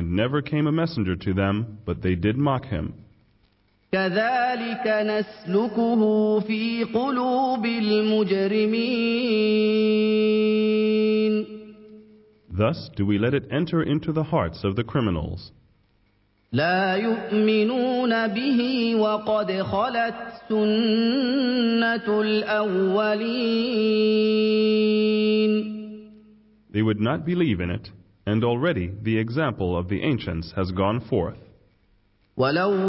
and never came a messenger to them, but they did mock him. كذلك نسلكه في قلوب المجرمين. Thus do we let it enter into the hearts of the criminals. لا يؤمنون به وقد خلت سنة الأولين. They would not believe in it, and already the example of the ancients has gone forth. ولو